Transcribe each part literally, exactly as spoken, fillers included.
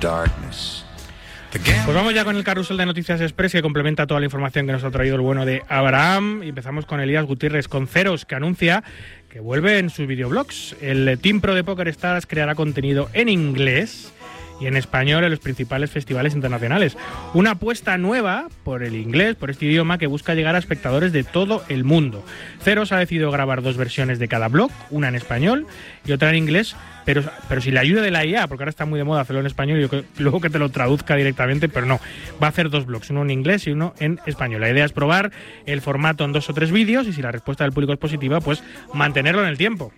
Pues vamos ya con el carrusel de Noticias Express, que complementa toda la información que nos ha traído el bueno de Abraham. Y empezamos con Elías Gutiérrez con Ceros, que anuncia que vuelve en sus videoblogs. El Team Pro de PokerStars creará contenido en inglés y en español en los principales festivales internacionales. Una apuesta nueva por el inglés, por este idioma, que busca llegar a espectadores de todo el mundo. Ceros ha decidido grabar dos versiones de cada blog, una en español y otra en inglés, pero, pero sin la ayuda de la I A, porque ahora está muy de moda hacerlo en español y yo creo, luego que te lo traduzca directamente, pero no. Va a hacer dos blogs, uno en inglés y uno en español. La idea es probar el formato en dos o tres vídeos y si la respuesta del público es positiva, pues mantenerlo en el tiempo.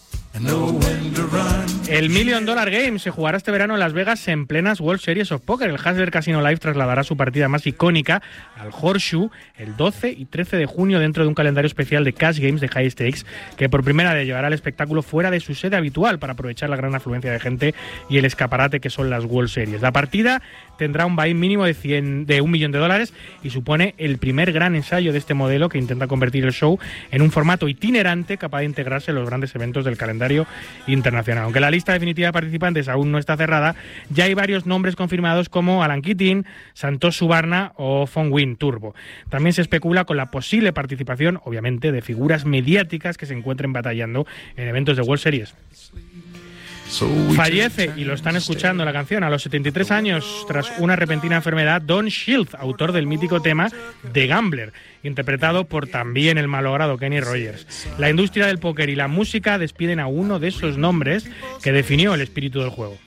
El Million Dollar Game se jugará este verano en Las Vegas en plenas World Series of Poker. El Hasbro Casino Live trasladará su partida más icónica al Horseshoe el doce y trece de junio dentro de un calendario especial de cash games de high stakes que por primera vez llevará el espectáculo fuera de su sede habitual para aprovechar la gran afluencia de gente y el escaparate que son las World Series. La partida tendrá un buy-in mínimo de, cien, de un millón de dólares y supone el primer gran ensayo de este modelo que intenta convertir el show en un formato itinerante capaz de integrarse en los grandes eventos del calendario internacional. Aunque la lista definitiva de participantes aún no está cerrada, ya hay varios nombres confirmados como Alan Keating, Santosh Subarna o Fonwin Turbo. También se especula con la posible participación, obviamente, de figuras mediáticas que se encuentren batallando en eventos de World Series. Fallece, y lo están escuchando la canción, a los setenta y tres años, tras una repentina enfermedad, Don Shield, autor del mítico tema The Gambler, interpretado por también el malogrado Kenny Rogers. La industria del póker y la música despiden a uno de esos nombres que definió el espíritu del juego.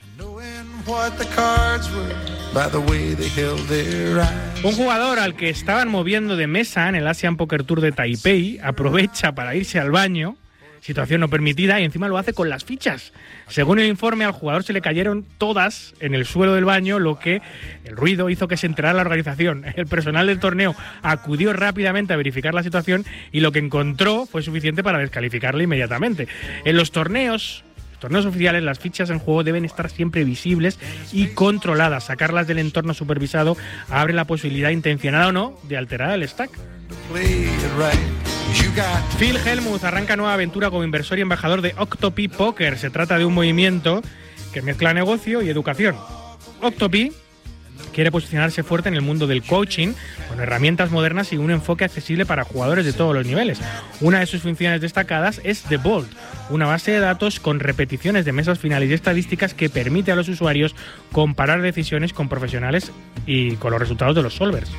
Un jugador al que estaban moviendo de mesa en el Asian Poker Tour de Taipei aprovecha para irse al baño, situación no permitida, y encima lo hace con las fichas. Según el informe, al jugador se le cayeron todas en el suelo del baño, lo que el ruido hizo que se enterara la organización. El personal del torneo acudió rápidamente a verificar la situación y lo que encontró fue suficiente para descalificarle inmediatamente. En los torneos... torneos oficiales, las fichas en juego deben estar siempre visibles y controladas. Sacarlas del entorno supervisado abre la posibilidad, intencionada o no, de alterar el stack. Phil Hellmuth arranca nueva aventura como inversor y embajador de Octopi Poker. Se trata de un movimiento que mezcla negocio y educación. Octopi quiere posicionarse fuerte en el mundo del coaching con herramientas modernas y un enfoque accesible para jugadores de todos los niveles. Una de sus funciones destacadas es The Vault, una base de datos con repeticiones de mesas finales y estadísticas que permite a los usuarios comparar decisiones con profesionales y con los resultados de los solvers.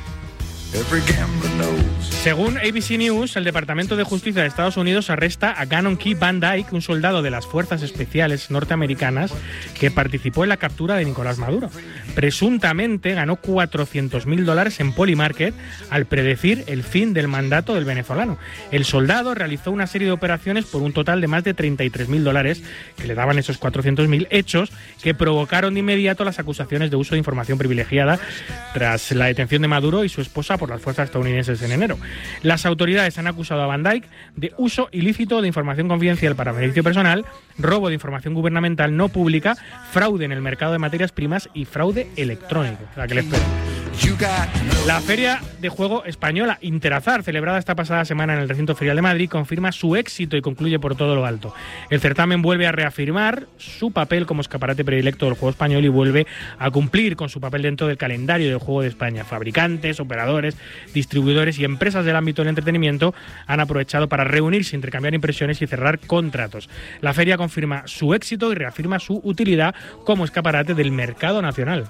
Según A B C News, el Departamento de Justicia de Estados Unidos arresta a Gannon Key Van Dyke, un soldado de las Fuerzas Especiales norteamericanas que participó en la captura de Nicolás Maduro. Presuntamente ganó cuatrocientos mil dólares en Polymarket al predecir el fin del mandato del venezolano. El soldado realizó una serie de operaciones por un total de más de treinta y tres mil dólares, que le daban esos cuatrocientos mil, hechos que provocaron de inmediato las acusaciones de uso de información privilegiada tras la detención de Maduro y su esposa por las fuerzas estadounidenses en enero. Las autoridades han acusado a Van Dyke de uso ilícito de información confidencial para beneficio personal, robo de información gubernamental no pública, fraude en el mercado de materias primas y fraude electrónico. La que le espero. La Feria de Juego Española Interazar, celebrada esta pasada semana en el recinto ferial de Madrid, confirma su éxito y concluye por todo lo alto. El certamen vuelve a reafirmar su papel como escaparate predilecto del juego español y vuelve a cumplir con su papel dentro del calendario del juego de España. Fabricantes, operadores, distribuidores y empresas del ámbito del entretenimiento han aprovechado para reunirse, intercambiar impresiones y cerrar contratos. La feria confirma su éxito y reafirma su utilidad como escaparate del mercado nacional.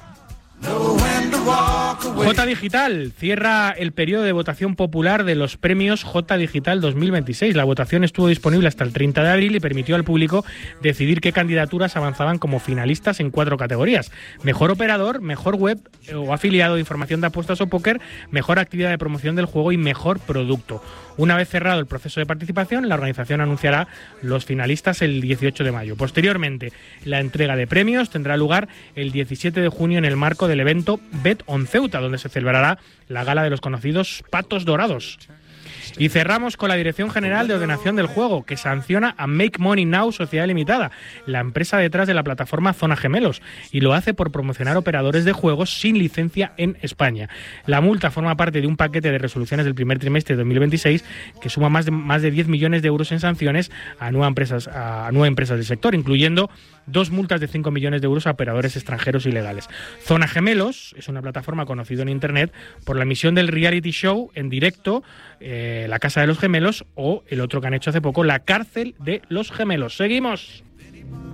J Digital cierra el periodo de votación popular de los premios J Digital dos mil veintiséis. La votación estuvo disponible hasta el treinta de abril y permitió al público decidir qué candidaturas avanzaban como finalistas en cuatro categorías: mejor operador, mejor web o afiliado de información de apuestas o póker, mejor actividad de promoción del juego y mejor producto. Una vez cerrado el proceso de participación, la organización anunciará los finalistas el dieciocho de mayo. Posteriormente, la entrega de premios tendrá lugar el diecisiete de junio en el marco del evento Bet on Ceuta, donde se celebrará la gala de los conocidos Patos Dorados. Y cerramos con la Dirección General de Ordenación del Juego, que sanciona a Make Money Now Sociedad Limitada, la empresa detrás de la plataforma Zona Gemelos, y lo hace por promocionar operadores de juegos sin licencia en España. La multa forma parte de un paquete de resoluciones del primer trimestre de dos mil veintiséis que suma más de, más de diez millones de euros en sanciones a nueve empresas, a nueve empresas del sector, incluyendo dos multas de cinco millones de euros a operadores extranjeros ilegales. Zona Gemelos es una plataforma conocida en Internet por la emisión del reality show en directo, eh, La Casa de los Gemelos, o el otro que han hecho hace poco, La Cárcel de los Gemelos. ¡Seguimos!